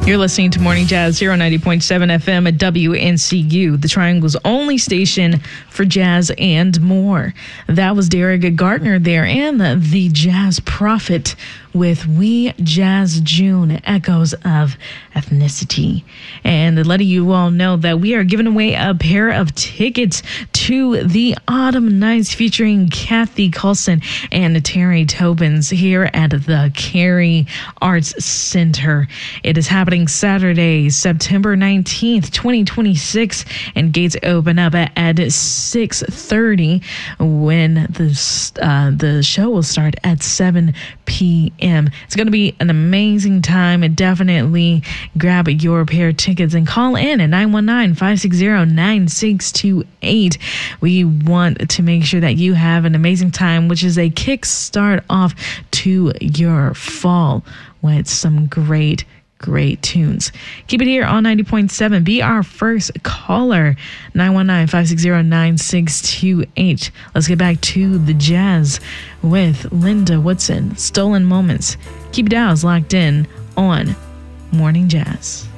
You're listening to Morning Jazz, 90.7 FM at WNCU, the Triangle's only station for jazz and more. That was Derek Gardner there and the Jazz Prophet with We Jazz June, Echoes of Ethnicity. And letting you all know that we are giving away a pair of tickets to the Autumn Nights featuring Kathy Coulson and Terry Tobins here at the Cary Arts Center. It is happening Saturday, September 19th, 2026, and gates open up at 6:30 when the show will start at 7 p.m. It's going to be an amazing time, and definitely grab your pair of tickets and call in at 919-560-9628. We want to make sure that you have an amazing time, which is a kickstart off to your fall with some great tunes. Keep it here on 90.7. Be our first caller, 919-560-9628. Let's get back to the jazz with Linda Woodson, Stolen Moments. Keep your dials locked in on Morning Jazz.